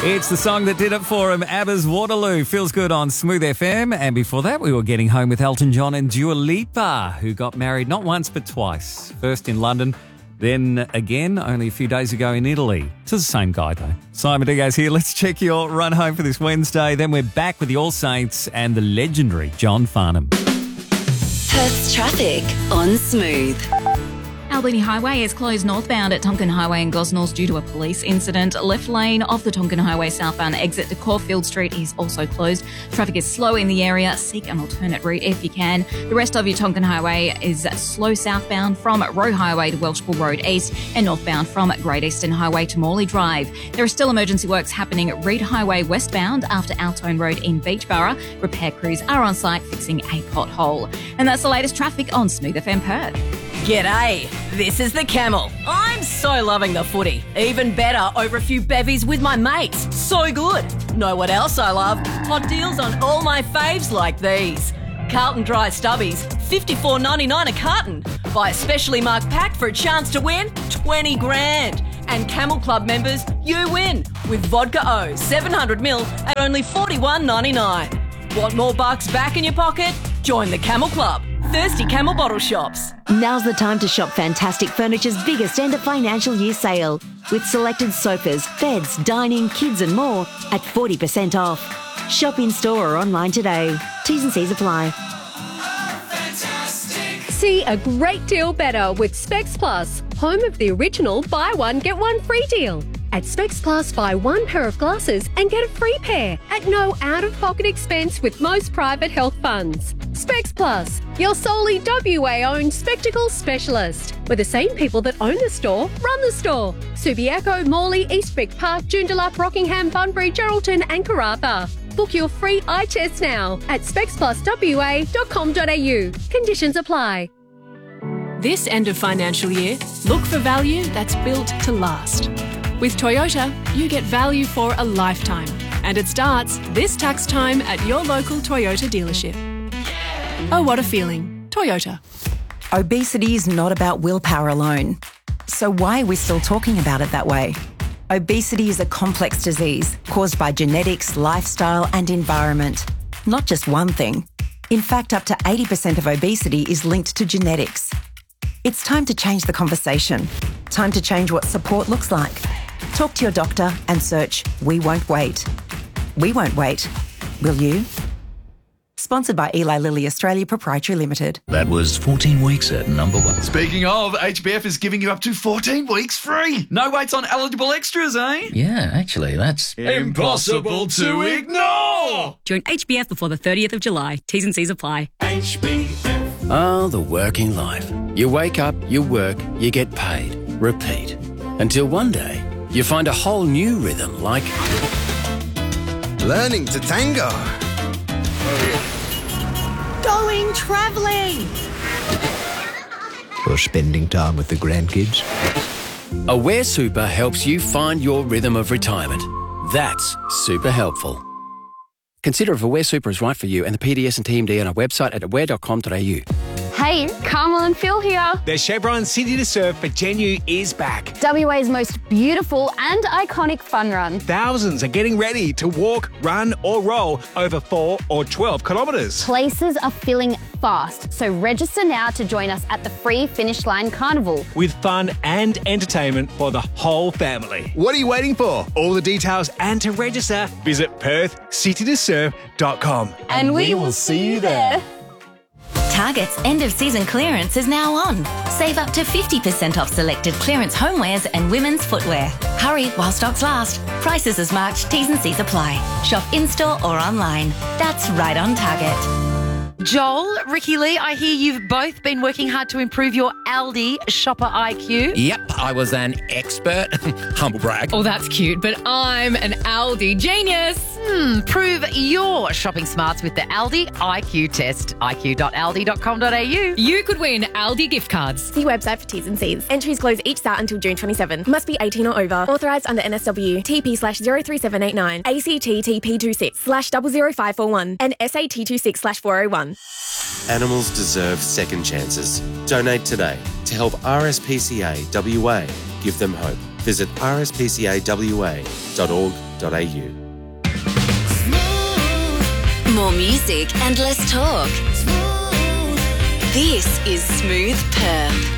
It's the song that did it for him, ABBA's Waterloo. Feels good on Smooth FM. And before that, we were getting home with Elton John and Dua Lipa, who got married not once but twice. First in London, then again only a few days ago in Italy. To the same guy, though. Simon Diaz here. Let's check your run home for this Wednesday. Then we're back with the All Saints and the legendary John Farnham. Perth's traffic on Smooth. Albany Highway is closed northbound at Tonkin Highway in Gosnells due to a police incident. Left lane of the Tonkin Highway southbound exit to Caulfield Street is also closed. Traffic is slow in the area. Seek an alternate route if you can. The rest of your Tonkin Highway is slow southbound from Roe Highway to Welshpool Road East and northbound from Great Eastern Highway to Morley Drive. There are still emergency works happening at Reed Highway westbound after Altone Road in Beachborough. Repair crews are on site fixing a pothole. And that's the latest traffic on Smooth FM Perth. G'day, this is the Camel. I'm so loving the footy. Even better over a few bevies with my mates. So good. Know what else I love? Hot deals on all my faves like these. Carlton Dry Stubbies, $54.99 a carton. Buy a specially marked pack for a chance to win 20 grand. And Camel Club members, you win with Vodka O 700ml at only $41.99. Want more bucks back in your pocket? Join the Camel Club. Thirsty Camel bottle shops. Now's the time to shop Fantastic Furniture's biggest end of financial year sale with selected sofas, beds, dining, kids and more at 40% off. Shop in store or online today. T's and C's apply. See a great deal better with Specs Plus, home of the original buy one get one free deal. At Specs Plus, buy one pair of glasses and get a free pair at no out-of-pocket expense with most private health funds. Specs Plus, your solely WA-owned spectacle specialist, where the same people that own the store run the store. Subiaco, Morley, Eastwick Park, Joondalup, Rockingham, Bunbury, Geraldton and Karratha. Book your free eye test now at specspluswa.com.au. Conditions apply. This end of financial year, look for value that's built to last. With Toyota, you get value for a lifetime, and it starts this tax time at your local Toyota dealership. Oh, what a feeling. Toyota. Obesity is not about willpower alone. So why are we still talking about it that way? Obesity is a complex disease caused by genetics, lifestyle and environment. Not just one thing. In fact, up to 80% of obesity is linked to genetics. It's time to change the conversation. Time to change what support looks like. Talk to your doctor and search We Won't Wait. We won't wait. Will you? Sponsored by Eli Lilly Australia Proprietary Limited. That was 14 weeks at number one. Speaking of, HBF is giving you up to 14 weeks free. No waits on eligible extras, eh? Yeah, actually, that's impossible to ignore. Join HBF before the 30th of July. T's and C's apply. HBF. Oh, the working life. You wake up, you work, you get paid. Repeat. Until one day, you find a whole new rhythm like learning to tango. Going travelling. Or spending time with the grandkids. Aware Super helps you find your rhythm of retirement. That's super helpful. Consider if Aware Super is right for you and the PDS and TMD on our website at aware.com.au. Hey, Carmel and Phil here. The Chevron City to Surf for Genu is back. WA's most beautiful and iconic fun run. Thousands are getting ready to walk, run or roll over 4 or 12 kilometres. Places are filling fast, so register now to join us at the free Finish Line Carnival. With fun and entertainment for the whole family. What are you waiting for? All the details and to register, visit perthcitytosurf.com. And we will see you there. Target's end-of-season clearance is now on. Save up to 50% off selected clearance homewares and women's footwear. Hurry while stocks last. Prices as marked, T's and C's apply. Shop in-store or online. That's right on Target. Joel, Ricky Lee, I hear you've both been working hard to improve your Aldi shopper IQ. Yep, I was an expert. Humble brag. Oh, that's cute, but I'm an Aldi genius. Prove your shopping smarts with the Aldi IQ test. iq.aldi.com.au. You could win Aldi gift cards. See website for T's and C's. Entries close each start until June 27. Must be 18 or over. Authorised under NSW. TP/03789. ACT TP26/00541. And SAT26/401. Animals deserve second chances. Donate today to help RSPCA WA. Give them hope. Visit rspcawa.org.au. More music and less talk. This is Smooth Perth.